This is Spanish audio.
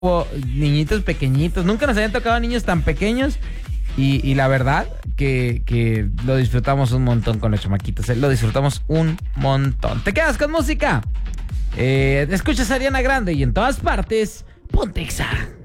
niñitos pequeñitos. Nunca nos habían tocado niños tan pequeños. Y la verdad que lo disfrutamos un montón con los chamaquitos. Lo disfrutamos un montón. ¿Te quedas con música? Escuchas a Ariana Grande y en todas partes, ponte Exa.